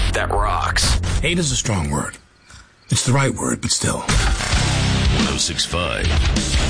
that rocks. Hate is a strong word. It's the right word, but still. 106.5